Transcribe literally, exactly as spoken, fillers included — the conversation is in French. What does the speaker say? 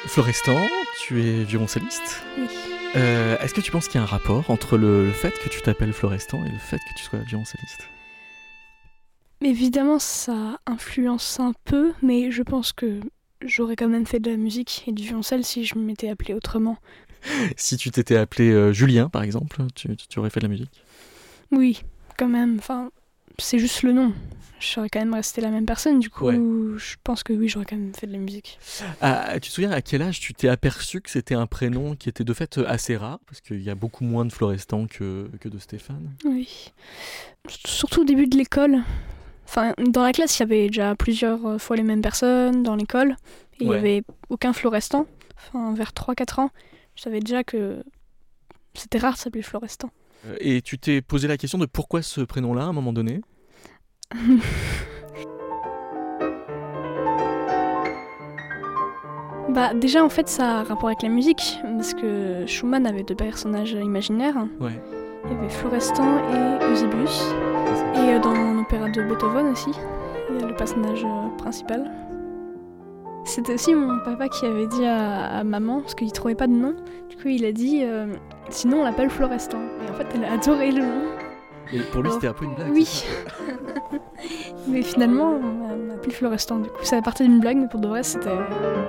Florestan, tu es violoncelliste. Oui. Euh, est-ce que tu penses qu'il y a un rapport entre le, le fait que tu t'appelles Florestan et le fait que tu sois violoncelliste ? Évidemment, ça influence un peu, mais je pense que j'aurais quand même fait de la musique et du violoncelle si je m'étais appelée autrement. Si tu t'étais appelé euh, Julien, par exemple, tu, tu aurais fait de la musique ? Oui, quand même. Enfin, c'est juste le nom. Je serais quand même restée la même personne, du coup, Ouais. je pense que oui, j'aurais quand même fait de la musique. Ah, tu te souviens à quel âge tu t'es aperçu que c'était un prénom qui était de fait assez rare ? Parce qu'il y a beaucoup moins de Florestan que, que de Stéphane. Oui. Surtout au début de l'école. Enfin, dans la classe, il y avait déjà plusieurs fois les mêmes personnes dans l'école. Et il Ouais. n'y avait aucun Florestan. Enfin, vers trois quatre ans, je savais déjà que c'était rare de s'appeler Florestan. Et tu t'es posé la question de pourquoi ce prénom-là à un moment donné ? Bah déjà en fait ça a rapport avec la musique parce que Schumann avait deux personnages imaginaires. Ouais. Il y avait Florestan et Eusebius. Et euh, dans l'opéra de Beethoven aussi, il y a le personnage euh, principal. C'était aussi mon papa qui avait dit à, à maman, parce qu'il trouvait pas de nom, du coup il a dit euh, sinon on l'appelle Florestan. Et en fait elle a adoré le nom. Et pour lui Alors, c'était un peu une blague. oui. c'est ça ? Mais finalement on m'a appelé Florestan, du coup ça partait d'une blague mais pour de vrai c'était...